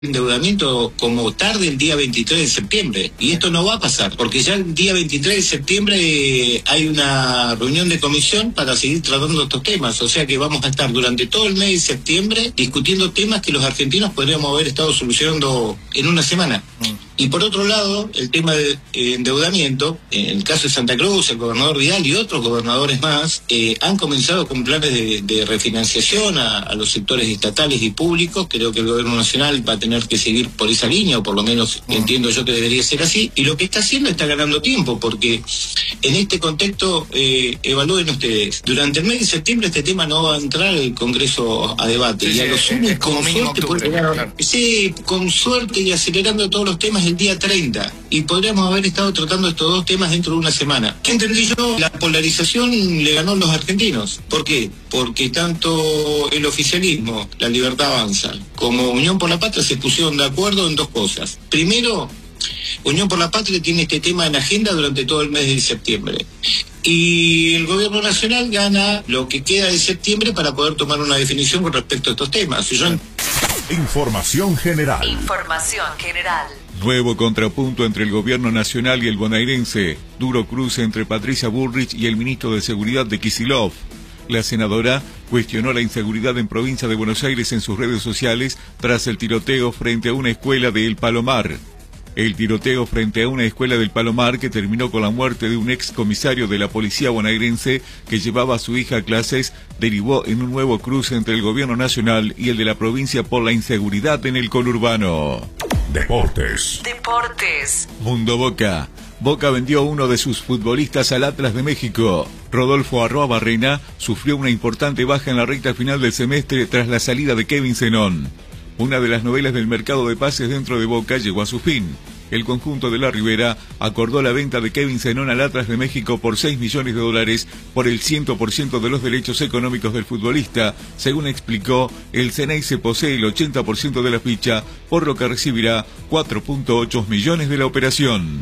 endeudamiento como tarde el día 23 de septiembre. Y esto no va a pasar, porque ya el día 23 de septiembre hay una reunión de comisión para seguir tratando estos temas. O sea que vamos a estar durante todo el mes de septiembre discutiendo temas que los argentinos podríamos haber estado solucionando en una semana. Y por otro lado, el tema de endeudamiento, en el caso de Santa Cruz, el gobernador Vidal y otros gobernadores más han comenzado con planes de refinanciación a los sectores estatales y públicos. Creo que el gobierno nacional va a tener que seguir por esa línea, o por lo menos entiendo yo que debería ser así. Y lo que está haciendo está ganando tiempo, porque en este contexto, evalúen ustedes, durante el mes de septiembre este tema no va a entrar al Congreso a debate. Sí, y a los sumo, con suerte, claro. Sí, con suerte y acelerando todos los temas el día 30, y podríamos haber estado tratando estos dos temas dentro de una semana. ¿Qué entendí yo? La polarización le ganó a los argentinos. ¿Por qué? Porque tanto el oficialismo, La Libertad Avanza, como Unión por la Patria se pusieron de acuerdo en dos cosas. Primero, Unión por la Patria tiene este tema en agenda durante todo el mes de septiembre. Y el gobierno nacional gana lo que queda de septiembre para poder tomar una definición con respecto a estos temas. Información general. Información general. Nuevo contrapunto entre el gobierno nacional y el bonaerense. Duro cruce entre Patricia Bullrich y el ministro de Seguridad de Kicillof. La senadora cuestionó la inseguridad en provincia de Buenos Aires en sus redes sociales tras el tiroteo frente a una escuela de El Palomar. El tiroteo frente a una escuela del Palomar, que terminó con la muerte de un ex comisario de la policía bonaerense que llevaba a su hija a clases, derivó en un nuevo cruce entre el gobierno nacional y el de la provincia por la inseguridad en el conurbano. Deportes. Mundo Boca. Boca vendió uno de sus futbolistas al Atlas de México. Rodolfo Arruabarrena sufrió una importante baja en la recta final del semestre tras la salida de Kevin Zenón. Una de las novelas del mercado de pases dentro de Boca llegó a su fin. El conjunto de la Ribera acordó la venta de Kevin Zenón al Atlas de México por $6 millones por el 100% de los derechos económicos del futbolista. Según explicó, el Ceneice posee el 80% de la ficha, por lo que recibirá 4.8 millones de la operación.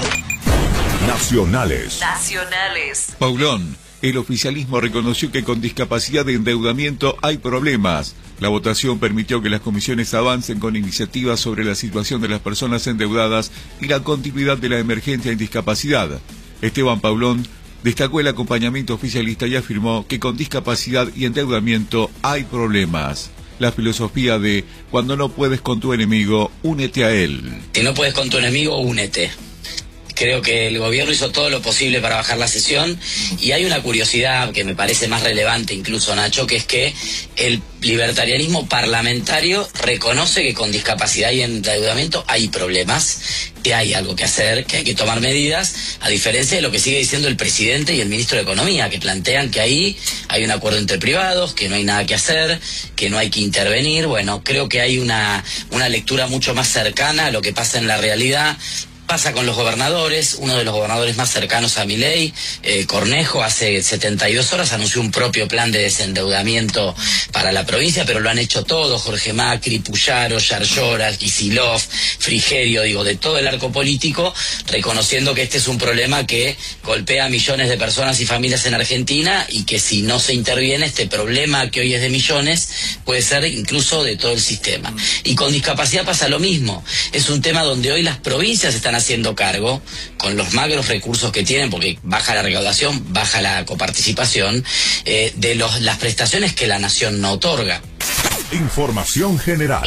Nacionales. Paulón. El oficialismo reconoció que con discapacidad de endeudamiento hay problemas. La votación permitió que las comisiones avancen con iniciativas sobre la situación de las personas endeudadas y la continuidad de la emergencia en discapacidad. Esteban Paulón destacó el acompañamiento oficialista y afirmó que con discapacidad y endeudamiento hay problemas. La filosofía de cuando no puedes con tu enemigo, únete a él. Si no puedes con tu enemigo, únete. Creo que el gobierno hizo todo lo posible para bajar la sesión, y hay una curiosidad que me parece más relevante incluso, Nacho, que es que el libertarianismo parlamentario reconoce que con discapacidad y endeudamiento hay problemas, que hay algo que hacer, que hay que tomar medidas, a diferencia de lo que sigue diciendo el presidente y el ministro de Economía, que plantean que ahí hay un acuerdo entre privados, que no hay nada que hacer, que no hay que intervenir. Bueno, creo que hay una lectura mucho más cercana a lo que pasa en la realidad. Pasa con los gobernadores. Uno de los gobernadores más cercanos a Milei, Cornejo, hace 72 horas anunció un propio plan de desendeudamiento para la provincia, pero lo han hecho todos: Jorge Macri, Puyaro, Yarlora, Kicillof, Frigerio, de todo el arco político, reconociendo que este es un problema que golpea a millones de personas y familias en Argentina, y que si no se interviene, este problema que hoy es de millones puede ser incluso de todo el sistema. Y con discapacidad pasa lo mismo. Es un tema donde hoy las provincias están haciendo cargo, con los magros recursos que tienen, porque baja la recaudación, baja la coparticipación, de las prestaciones que la nación no otorga. Información general.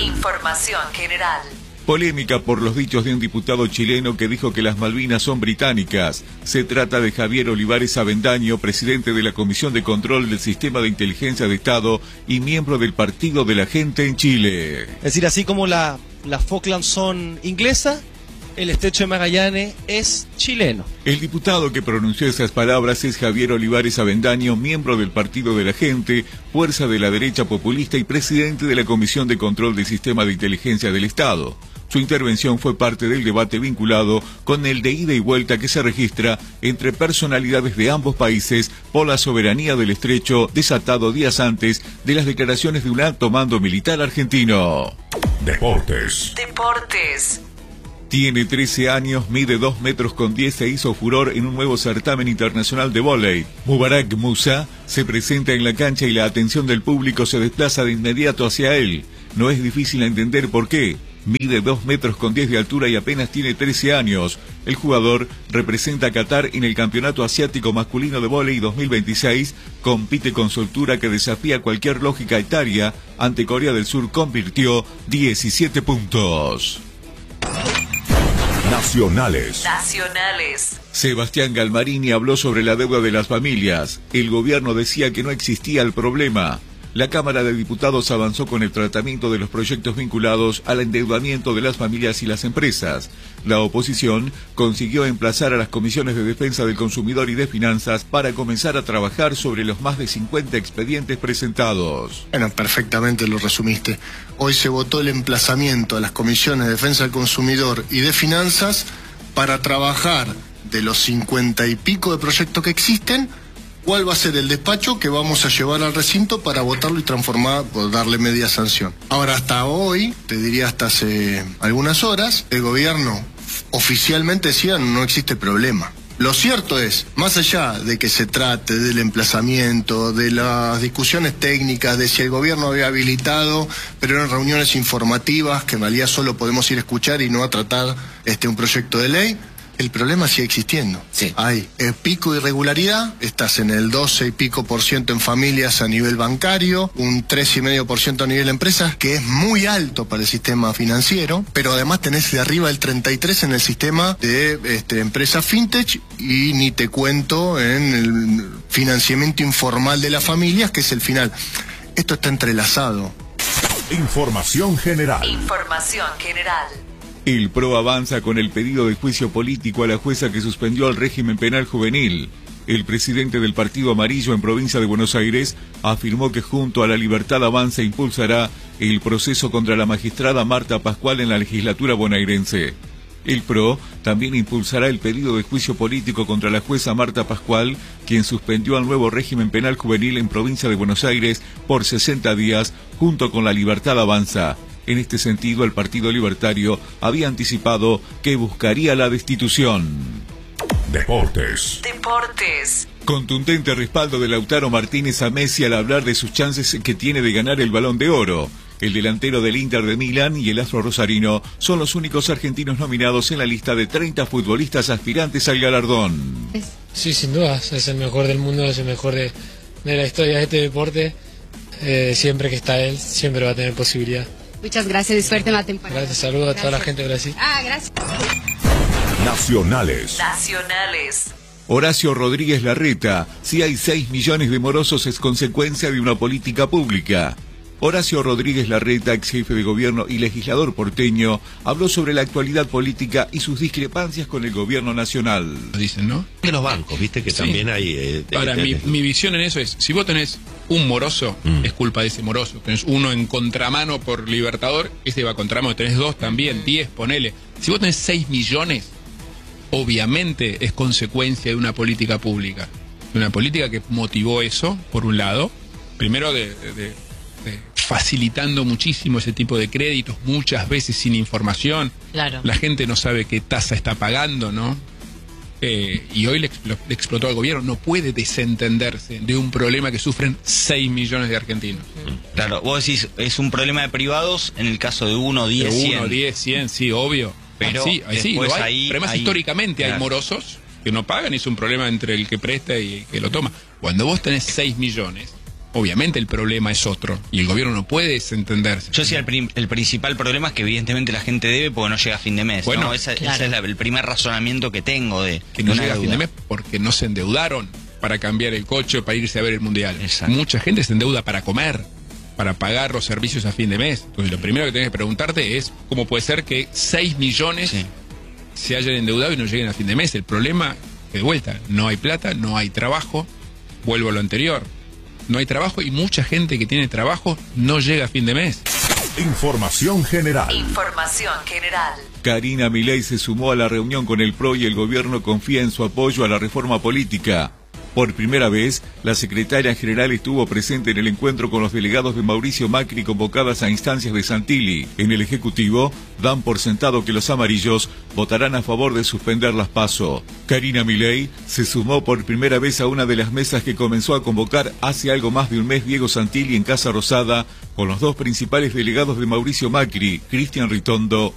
Polémica por los dichos de un diputado chileno que dijo que las Malvinas son británicas. Se trata de Javier Olivares Avendaño, presidente de la Comisión de Control del Sistema de Inteligencia de Estado y miembro del Partido de la Gente en Chile. Es decir, así como las Falklands son inglesas, el estrecho de Magallanes es chileno. El diputado que pronunció esas palabras es Javier Olivares Avendaño, miembro del Partido de la Gente, fuerza de la derecha populista y presidente de la Comisión de Control del Sistema de Inteligencia del Estado. Su intervención fue parte del debate vinculado con el de ida y vuelta que se registra entre personalidades de ambos países por la soberanía del estrecho, desatado días antes de las declaraciones de un alto mando militar argentino. Deportes. Tiene 13 años, mide 2 metros con 10 e hizo furor en un nuevo certamen internacional de vóley. Mubarak Musa se presenta en la cancha y la atención del público se desplaza de inmediato hacia él. No es difícil entender por qué. Mide 2 metros con 10 de altura y apenas tiene 13 años. El jugador representa a Qatar en el Campeonato Asiático Masculino de Vóley 2026. Compite con soltura que desafía cualquier lógica etaria. Ante Corea del Sur convirtió 17 puntos. Nacionales. Sebastián Galmarini habló sobre la deuda de las familias. El gobierno decía que no existía el problema. La Cámara de Diputados avanzó con el tratamiento de los proyectos vinculados al endeudamiento de las familias y las empresas. La oposición consiguió emplazar a las comisiones de Defensa del Consumidor y de Finanzas para comenzar a trabajar sobre los más de 50 expedientes presentados. Bueno, perfectamente lo resumiste. Hoy se votó el emplazamiento a las comisiones de Defensa del Consumidor y de Finanzas para trabajar de los 50 y pico de proyectos que existen. ¿Cuál va a ser el despacho que vamos a llevar al recinto para votarlo y transformar, por darle media sanción? Ahora, hasta hoy, te diría hasta hace algunas horas, el gobierno oficialmente decía no existe problema. Lo cierto es, más allá de que se trate del emplazamiento, de las discusiones técnicas, de si el gobierno había habilitado, pero eran reuniones informativas que en realidad solo podemos ir a escuchar y no a tratar un proyecto de ley, el problema sigue existiendo. Sí. Hay pico de irregularidad, estás en el 12 y pico % en familias a nivel bancario, un 3,5% a nivel empresas, que es muy alto para el sistema financiero, pero además tenés de arriba el 33% en el sistema de empresas fintech y ni te cuento en el financiamiento informal de las familias, que es el final. Esto está entrelazado. Información general. El PRO avanza con el pedido de juicio político a la jueza que suspendió el régimen penal juvenil. El presidente del Partido Amarillo en Provincia de Buenos Aires afirmó que junto a La Libertad Avanza impulsará el proceso contra la magistrada Marta Pascual en la legislatura bonaerense. El PRO también impulsará el pedido de juicio político contra la jueza Marta Pascual, quien suspendió al nuevo régimen penal juvenil en Provincia de Buenos Aires por 60 días junto con La Libertad Avanza. En este sentido, el Partido Libertario había anticipado que buscaría la destitución. Deportes. Contundente respaldo de Lautaro Martínez a Messi al hablar de sus chances que tiene de ganar el Balón de Oro. El delantero del Inter de Milán y el astro rosarino son los únicos argentinos nominados en la lista de 30 futbolistas aspirantes al galardón. Sí, sin duda, es el mejor del mundo, es el mejor de la historia de este deporte. Siempre que está él, siempre va a tener posibilidad. Muchas gracias y suerte en la temporada. Gracias, saludos a toda la gente de Brasil. Gracias. Nacionales. Horacio Rodríguez Larreta, si hay 6 millones de morosos es consecuencia de una política pública. Horacio Rodríguez Larreta, ex jefe de gobierno y legislador porteño, habló sobre la actualidad política y sus discrepancias con el gobierno nacional. Dicen, ¿no? Que los bancos, viste que sí. También hay... Ahora, mi visión en eso es, si vos tenés un moroso, es culpa de ese moroso. Tenés uno en contramano por Libertador, ese va a contramano. Tenés 2 también, 10, ponele. Si vos tenés 6 millones, obviamente es consecuencia de una política pública. De una política que motivó eso, por un lado. Primero facilitando muchísimo ese tipo de créditos, muchas veces sin información. Claro. La gente no sabe qué tasa está pagando, ¿no? Y hoy le explotó al gobierno. No puede desentenderse de un problema que sufren 6 millones de argentinos. Claro, vos decís, es un problema de privados en el caso de 1, 10, 100. 1, 10, 100, sí, obvio. Pero sí, lo hay. ahí, pero además ahí, históricamente claro, hay morosos que no pagan y es un problema entre el que presta y el que lo toma. Cuando vos tenés 6 millones, obviamente el problema es otro y el gobierno no puede desentenderse. Yo decía, el principal problema es que evidentemente la gente debe porque no llega a fin de mes. Bueno, ¿no? Ese es el primer razonamiento que tengo de que no una llega a fin de deuda. mes porque no se endeudaron para cambiar el coche o para irse a ver el mundial. Exacto. Mucha gente se endeuda para comer, para pagar los servicios a fin de mes. Entonces lo primero que tenés que preguntarte es cómo puede ser que 6 millones se hayan endeudado y no lleguen a fin de mes. El problema, de vuelta, no hay plata, no hay trabajo. Vuelvo a lo anterior. No hay trabajo y mucha gente que tiene trabajo no llega a fin de mes. Información general. Karina Milei se sumó a la reunión con el PRO y el gobierno confía en su apoyo a la reforma política. Por primera vez, la secretaria general estuvo presente en el encuentro con los delegados de Mauricio Macri convocadas a instancias de Santilli. En el Ejecutivo, dan por sentado que los amarillos votarán a favor de suspender las PASO. Karina Milei se sumó por primera vez a una de las mesas que comenzó a convocar hace algo más de un mes Diego Santilli en Casa Rosada con los dos principales delegados de Mauricio Macri, Cristian Ritondo